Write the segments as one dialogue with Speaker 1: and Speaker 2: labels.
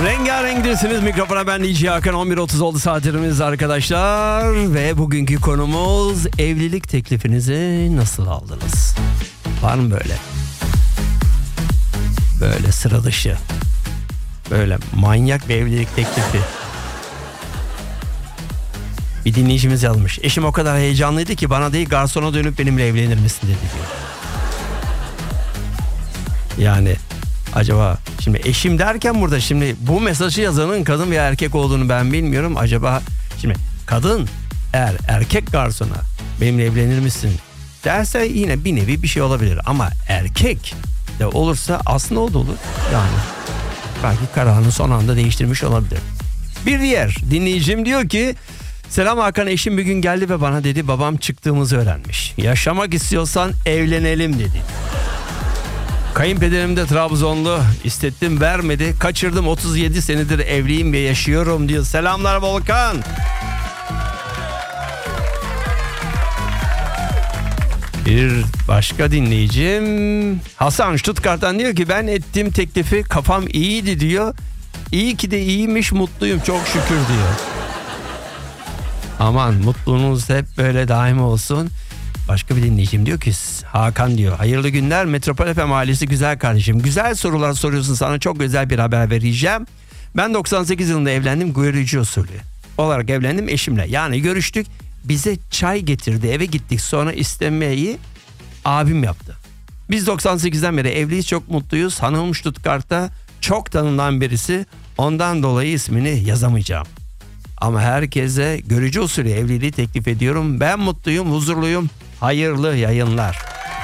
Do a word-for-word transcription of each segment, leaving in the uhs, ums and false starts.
Speaker 1: Rengarenk'desiniz. Mikrofona ben D J Hakan. on bir otuz oldu saatlerimiz arkadaşlar. Ve bugünkü konumuz evlilik teklifinizi nasıl aldınız? Var mı böyle? Böyle sıra dışı. Böyle manyak bir evlilik teklifi. Bir dinleyicimiz yazmış. Eşim o kadar heyecanlıydı ki bana değil garsona dönüp benimle evlenir misin dedi diyor. Yani acaba şimdi eşim derken burada şimdi bu mesajı yazanın kadın veya erkek olduğunu ben bilmiyorum. Acaba şimdi kadın eğer erkek garsona benimle evlenir misin derse yine bir nevi bir şey olabilir. Ama erkek de olursa aslında o da olur. Yani belki kararını son anda değiştirmiş olabilir. Bir diğer dinleyicim diyor ki selam Hakan, eşim bir gün geldi ve bana dedi babam çıktığımızı öğrenmiş. Yaşamak istiyorsan evlenelim dedi. Kayınpederim de Trabzonlu, istettim vermedi, kaçırdım, otuz yedi senedir evliyim ve yaşıyorum diyor. Selamlar Volkan. Bir başka dinleyicim Hasan Stuttgart'tan diyor ki ben ettiğim teklifi kafam iyiydi diyor. İyi ki de iyiymiş, mutluyum çok şükür diyor. Aman mutluluğunuz hep böyle daim olsun. Başka bir dinleyicim diyor ki Hakan diyor hayırlı günler Metropol F M ailesi güzel kardeşim. Güzel sorular soruyorsun, sana çok özel bir haber vereceğim. Ben doksan sekiz yılında evlendim, görücü usulü olarak evlendim eşimle. Yani görüştük, bize çay getirdi, eve gittik, sonra istemeyi abim yaptı. Biz doksan sekizden beri evliyiz, çok mutluyuz. Hanımım Stuttgart'ta çok tanınan birisi, ondan dolayı ismini yazamayacağım. Ama herkese görücü usulü evliliği teklif ediyorum. Ben mutluyum, huzurluyum. Hayırlı yayınlar.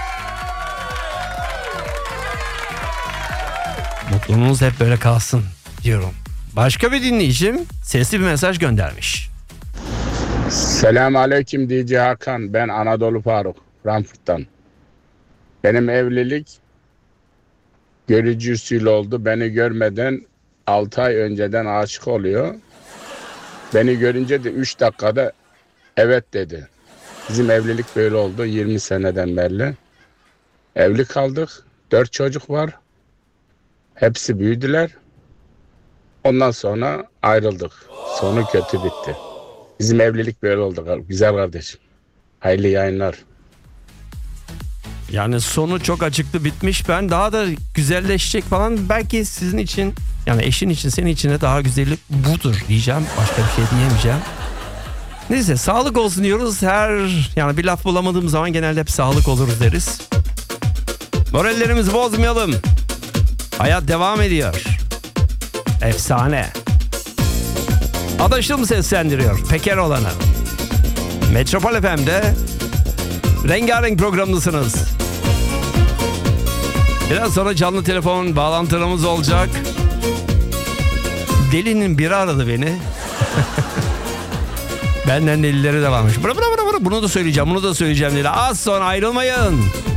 Speaker 1: Mutluluğunuz hep böyle kalsın diyorum. Başka bir dinleyicim sesli bir mesaj göndermiş.
Speaker 2: Selamun Aleyküm D J Hakan. Ben Anadolu Faruk, Frankfurt'tan. Benim evlilik görücü usulü oldu. Beni görmeden altı ay önceden aşık oluyor. Beni görünce de üç dakikada evet dedi. Bizim evlilik böyle oldu yirmi seneden beri. Evli kaldık. dört çocuk var. Hepsi büyüdüler. Ondan sonra ayrıldık. Sonu kötü bitti. Bizim evlilik böyle oldu. Güzel kardeşim. Hayırlı yayınlar.
Speaker 1: Yani sonu çok açıklı bitmiş. Ben daha da güzelleşecek falan. Belki sizin için, yani eşin için, senin için de daha güzeli budur diyeceğim. Başka bir şey diyemeyeceğim. Neyse, sağlık olsun diyoruz. Her yani bir laf bulamadığım zaman genelde hep sağlık oluruz deriz. Morallerimizi bozmayalım. Hayat devam ediyor. Efsane. Adaşım seslendiriyor Peker olanı. Metropol F M'de Rengarenk programındasınız. Biraz sonra canlı telefon bağlantılarımız olacak. Delinin biri aradı beni. Benden delileri de varmış. Bunu da söyleyeceğim, bunu da söyleyeceğim dedi. Az sonra ayrılmayın.